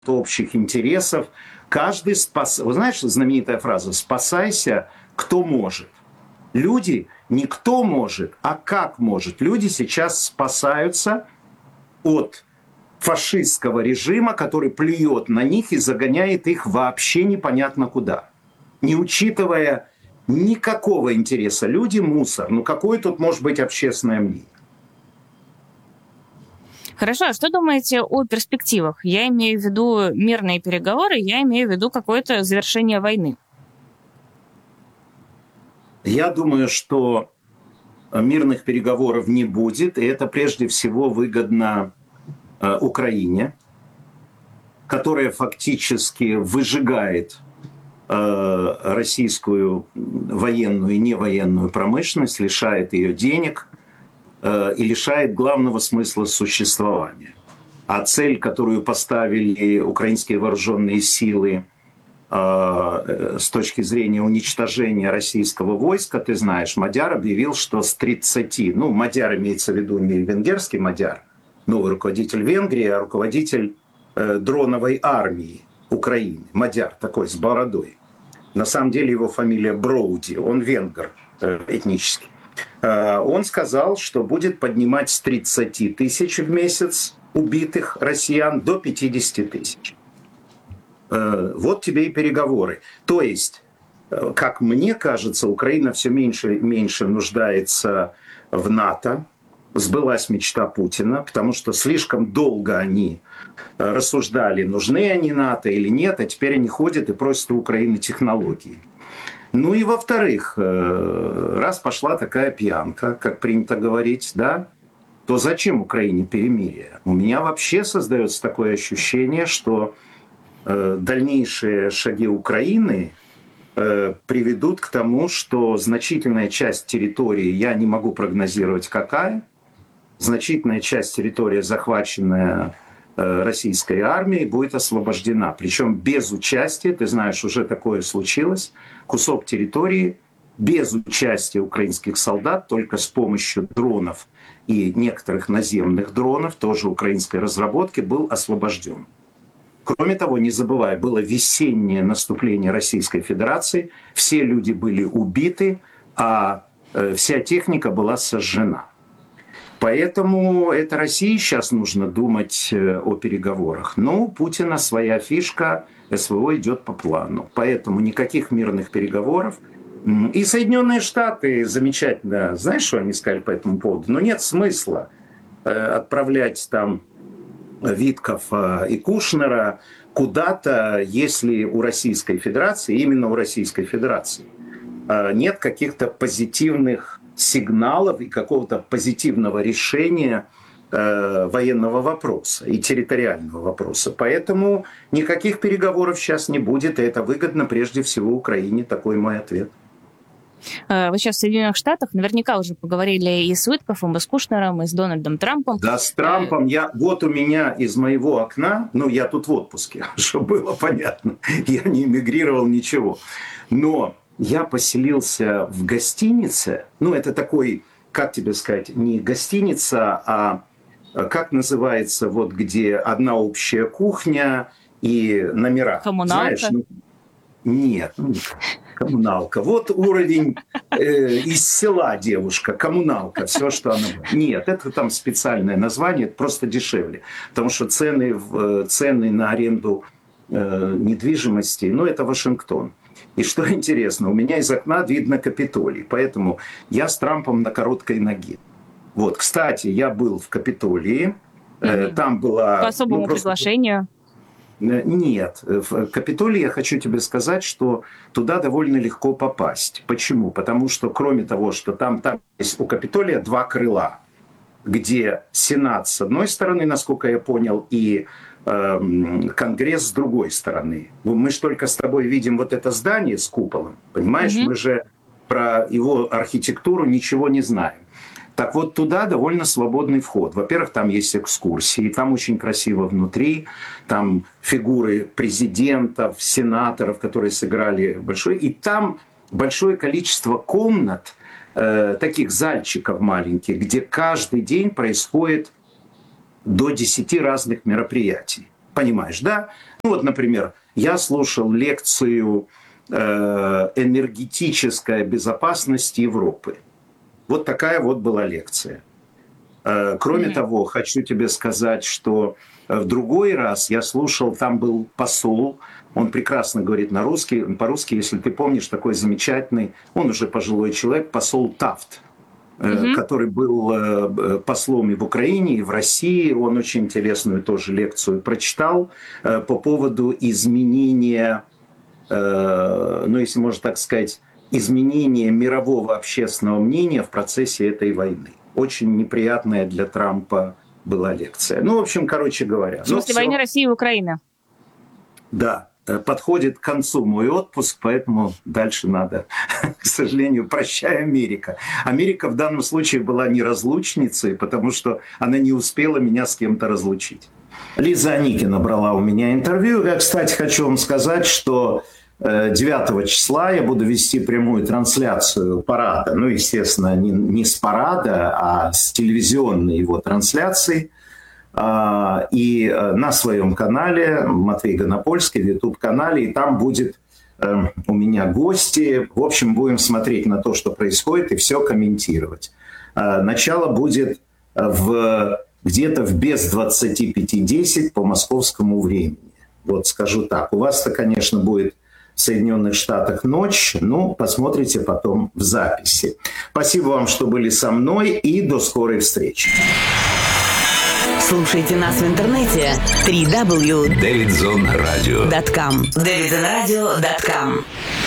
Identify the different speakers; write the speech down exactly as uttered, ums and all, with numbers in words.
Speaker 1: общих интересов. Каждый спас... Вы знаете, знаменитая фраза «спасайся, кто может». Люди не кто может, а как может. Люди сейчас спасаются от фашистского режима, который плюет на них и загоняет их вообще непонятно куда. Не учитывая никакого интереса. Люди – мусор. Ну какое тут может быть общественное мнение?
Speaker 2: Хорошо, а что думаете о перспективах? Я имею в виду мирные переговоры, я имею в виду какое-то завершение войны.
Speaker 1: Я думаю, что мирных переговоров не будет, и это прежде всего выгодно э, Украине, которая фактически выжигает э, российскую военную и невоенную промышленность, лишает ее денег э, и лишает главного смысла существования. А цель, которую поставили украинские вооруженные силы с точки зрения уничтожения российского войска, ты знаешь, Мадяр объявил, что с тридцати, ну, Мадяр имеется в виду не венгерский Мадяр, новый руководитель Венгрии, а руководитель э, дроновой армии Украины. Мадяр такой, с бородой. На самом деле его фамилия Броуди, он венгер э, этнический. Э, он сказал, что будет поднимать с тридцати тысяч в месяц убитых россиян до пятидесяти тысяч. Вот тебе и переговоры. То есть, как мне кажется, Украина все меньше и меньше нуждается в НАТО. Сбылась мечта Путина, потому что слишком долго они рассуждали, нужны они НАТО или нет, а теперь они ходят и просят у Украины технологии. Ну и во-вторых, раз пошла такая пьянка, как принято говорить, да, то зачем Украине перемирие? У меня вообще создается такое ощущение, что дальнейшие шаги Украины э, приведут к тому, что значительная часть территории, я не могу прогнозировать какая, значительная часть территории, захваченная э, российской армией, будет освобождена. Причем без участия, ты знаешь, уже такое случилось, кусок территории без участия украинских солдат, только с помощью дронов и некоторых наземных дронов, тоже украинской разработки, был освобожден. Кроме того, не забывай, было весеннее наступление Российской Федерации, все люди были убиты, а вся техника была сожжена. Поэтому это России сейчас нужно думать о переговорах. Но у Путина своя фишка, СВО идет по плану. Поэтому никаких мирных переговоров. И Соединенные Штаты замечательно, знаешь, что они сказали по этому поводу? Но нет смысла отправлять там Витков и Кушнера куда-то, если у Российской Федерации, именно у Российской Федерации, нет каких-то позитивных сигналов и какого-то позитивного решения военного вопроса и территориального вопроса. Поэтому никаких переговоров сейчас не будет, и это выгодно прежде всего Украине. Такой мой ответ.
Speaker 2: Вы сейчас в Соединенных Штатах наверняка уже поговорили и с Витковым, и с Кушнером, и с Дональдом Трампом.
Speaker 1: Да, с Трампом. Я, вот у меня из моего окна, ну, я тут в отпуске, чтобы было понятно, я не эмигрировал, ничего. Но я поселился в гостинице, ну, это такой, как тебе сказать, не гостиница, а как называется, вот где одна общая кухня и номера.
Speaker 2: Коммуналка?
Speaker 1: Знаешь, ну, нет, ну, коммуналка. Вот уровень э, из села девушка, коммуналка, все, что она... Нет, это там специальное название, это просто дешевле. Потому что цены, в, цены на аренду э, недвижимости, ну, это Вашингтон. И что интересно, у меня из окна видно Капитолий, поэтому я с Трампом на короткой ноге. Вот, кстати, я был в Капитолии, э, там была...
Speaker 2: По особому ну, просто... приглашению?
Speaker 1: Нет, в Капитолий я хочу тебе сказать, что туда довольно легко попасть. Почему? Потому что кроме того, что там, там есть у Капитолия два крыла, где Сенат с одной стороны, насколько я понял, и э, Конгресс с другой стороны. Мы же только с тобой видим вот это здание с куполом, понимаешь? Mm-hmm. Мы же про его архитектуру ничего не знаем. Так вот, туда довольно свободный вход. Во-первых, там есть экскурсии, там очень красиво внутри, там фигуры президентов, сенаторов, которые сыграли большое. И там большое количество комнат, э, таких зальчиков маленьких, где каждый день происходит до десяти разных мероприятий. Понимаешь, да? Ну вот, например, я слушал лекцию э, «Энергетическая безопасность Европы». Вот такая вот была лекция. Э, кроме mm-hmm. того, хочу тебе сказать, что в другой раз я слушал, там был посол, он прекрасно говорит на русский, по-русски, если ты помнишь, такой замечательный, он уже пожилой человек, посол Тафт. Mm-hmm. который был послом и в Украине, и в России. Он очень интересную тоже лекцию прочитал по поводу изменения, ну, если можно так сказать, изменения мирового общественного мнения в процессе этой войны. Очень неприятная для Трампа была лекция. Ну, в общем, короче говоря.
Speaker 2: В смысле войны России и Украины?
Speaker 1: Да. Подходит к концу мой отпуск, поэтому дальше надо, к сожалению, прощай, Америка. Америка в данном случае была неразлучницей, потому что она не успела меня с кем-то разлучить. Лиза Аникина брала у меня интервью. Я, кстати, хочу вам сказать, что девятого числа я буду вести прямую трансляцию парада. Ну, естественно, не, не с парада, а с телевизионной его трансляции. И на своем канале, Матвей Гонопольский, в YouTube-канале, и там будет э, у меня гости. В общем, будем смотреть на то, что происходит, и все комментировать. Э, начало будет в, где-то в без двадцати пяти десять по московскому времени. Вот скажу так. У вас-то, конечно, будет в Соединенных Штатах ночь. Ну, посмотрите потом в записи. Спасибо вам, что были со мной, и до скорой встречи.
Speaker 3: Слушайте нас в интернете дабл ю дабл ю дабл ю точка дэвидзон радио точка ком дэвидзон радио точка ком